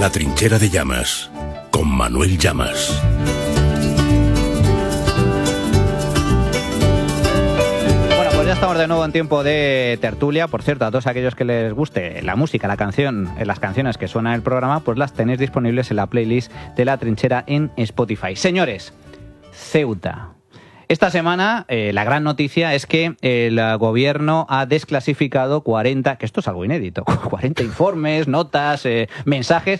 La trinchera de Llamas, con Manuel Llamas. Ya estamos de nuevo en tiempo de tertulia. Por cierto, a todos aquellos que les guste la música, la canción, las canciones que suenan en el programa, pues las tenéis disponibles en la playlist de La Trinchera en Spotify. Señores, Ceuta. Esta semana la gran noticia es que el gobierno ha desclasificado 40, que esto es algo inédito, 40 informes, notas, mensajes